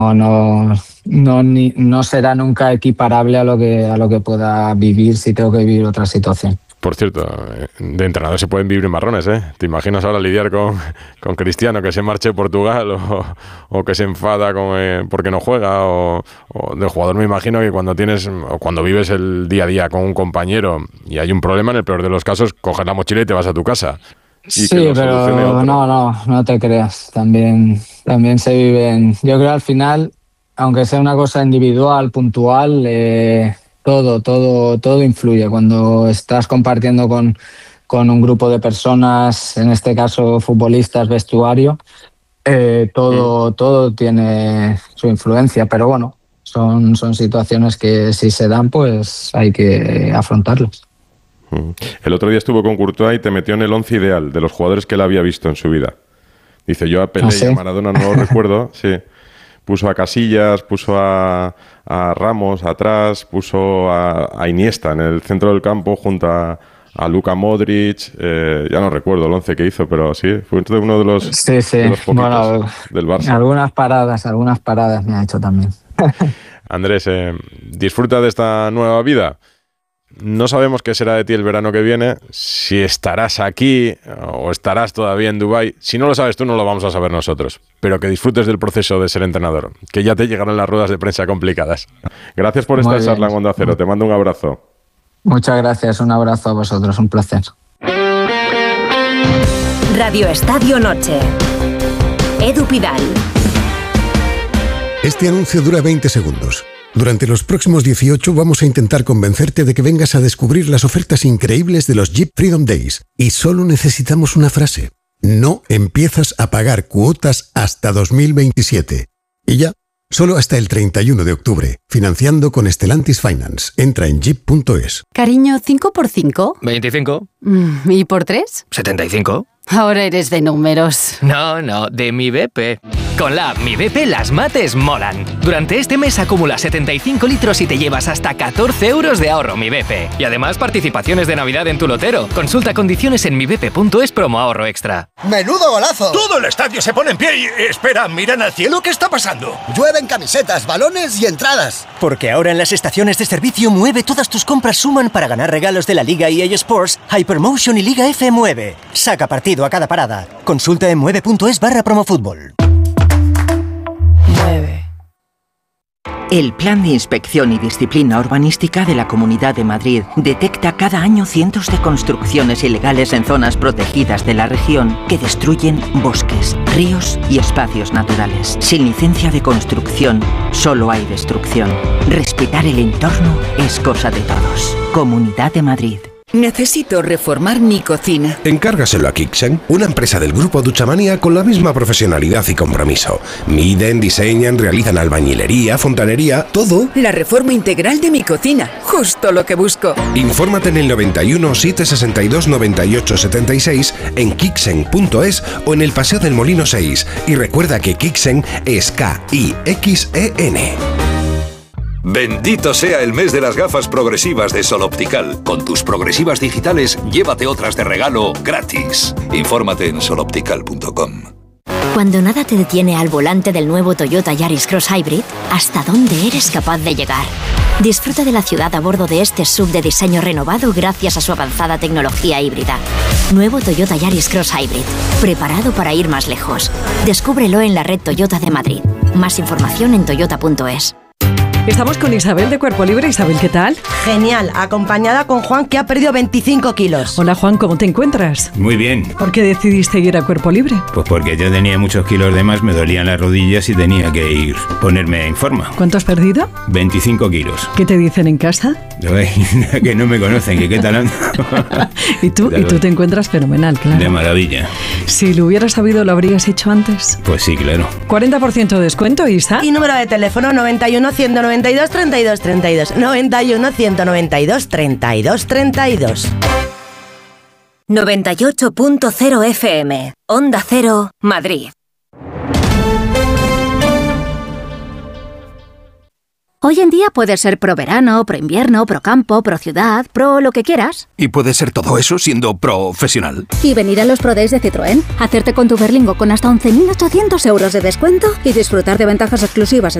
no será nunca equiparable a lo que pueda vivir si tengo que vivir otra situación. Por cierto, de entrenador se pueden vivir marrones, ¿eh? ¿Te imaginas ahora lidiar con Cristiano, que se marche a Portugal o que se enfada porque no juega? O de jugador me imagino que cuando vives el día a día con un compañero y hay un problema, en el peor de los casos, coges la mochila y te vas a tu casa. Sí, pero no te creas. También se viven. Yo creo al final, aunque sea una cosa individual, puntual, todo influye. Cuando estás compartiendo con un grupo de personas, en este caso futbolistas, vestuario, todo tiene su influencia. Pero bueno, son situaciones que si se dan, pues hay que afrontarlas. El otro día estuvo con Courtois y te metió en el 11 ideal de los jugadores que él había visto en su vida. Dice, yo a Pelé y a Maradona no lo recuerdo, sí. Puso a Casillas, puso a Ramos atrás, puso a Iniesta en el centro del campo junto a Luka Modric, ya no recuerdo el 11 que hizo, pero sí, fue uno de los, sí. De los poquitos del Barça. Algunas paradas me ha hecho también. Andrés, disfruta de esta nueva vida. No sabemos qué será de ti el verano que viene, si estarás aquí o estarás todavía en Dubái. Si no lo sabes tú, no lo vamos a saber nosotros. Pero que disfrutes del proceso de ser entrenador, que ya te llegarán las ruedas de prensa complicadas. Gracias por esta charla en Onda Cero. Te mando un abrazo. Muchas gracias, un abrazo a vosotros, un placer. Radio Estadio Noche. Edu Pidal. Este anuncio dura 20 segundos. Durante los próximos 18 vamos a intentar convencerte de que vengas a descubrir las ofertas increíbles de los Jeep Freedom Days. Y solo necesitamos una frase. No empiezas a pagar cuotas hasta 2027. Y ya, solo hasta el 31 de octubre. Financiando con Stellantis Finance. Entra en jeep.es. Cariño, ¿5 por 5? 25. ¿Y por 3? 75. Ahora eres de números. No, de Mi BP. Con la app Mi BP las mates molan. Durante este mes acumula 75 litros y te llevas hasta 14 euros de ahorro Mi BP. Y además participaciones de Navidad en tu lotero. Consulta condiciones en mibp.es promo ahorro extra. ¡Menudo golazo! Todo el estadio se pone en pie y... Espera, miran al cielo, ¿qué está pasando? Llueven camisetas, balones y entradas. Porque ahora en las estaciones de servicio Mueve todas tus compras suman para ganar regalos de la Liga EA Sports, Hypermotion y Liga F Mueve. Saca partido a cada parada. Consulta en mueve.es/promofútbol. El Plan de Inspección y Disciplina Urbanística de la Comunidad de Madrid detecta cada año cientos de construcciones ilegales en zonas protegidas de la región que destruyen bosques, ríos y espacios naturales. Sin licencia de construcción, solo hay destrucción. Respetar el entorno es cosa de todos. Comunidad de Madrid. Necesito reformar mi cocina. Encárgaselo a Kixen, una empresa del grupo Duchamania con la misma profesionalidad y compromiso. Miden, diseñan, realizan albañilería, fontanería, todo. La reforma integral de mi cocina, justo lo que busco. Infórmate en el 91 762 98 76 en kixen.es o en el Paseo del Molino 6. Y recuerda que Kixen es K-I-X-E-N. Bendito sea el mes de las gafas progresivas de Sol Optical. Con tus progresivas digitales, llévate otras de regalo gratis. Infórmate en soloptical.com. Cuando nada te detiene al volante del nuevo Toyota Yaris Cross Hybrid, ¿hasta dónde eres capaz de llegar? Disfruta de la ciudad a bordo de este SUV de diseño renovado gracias a su avanzada tecnología híbrida. Nuevo Toyota Yaris Cross Hybrid, preparado para ir más lejos. Descúbrelo en la red Toyota de Madrid. Más información en toyota.es. Estamos con Isabel de Cuerpo Libre. Isabel, ¿qué tal? Genial, acompañada con Juan, que ha perdido 25 kilos. Hola Juan, ¿cómo te encuentras? Muy bien. ¿Por qué decidiste ir a Cuerpo Libre? Pues porque yo tenía muchos kilos de más, me dolían las rodillas y tenía que ponerme en forma. ¿Cuánto has perdido? 25 kilos. ¿Qué te dicen en casa? Que no me conocen, que qué tal ando. ¿Y tú te encuentras fenomenal, claro. De maravilla. Si lo hubieras sabido, ¿lo habrías hecho antes? Pues sí, claro. 40% de descuento, Isa. Y número de teléfono 91 192 32 32. 91 192 32 32. 98.0 FM. Onda Cero, Madrid. Hoy Hoy en día puedes ser pro verano, pro invierno, pro campo, pro ciudad, pro lo que quieras. ¿Y puede ser todo eso siendo profesional? Y venir a los Pro Days de Citroën, hacerte con tu Berlingo con hasta 11.800 euros de descuento y disfrutar de ventajas exclusivas en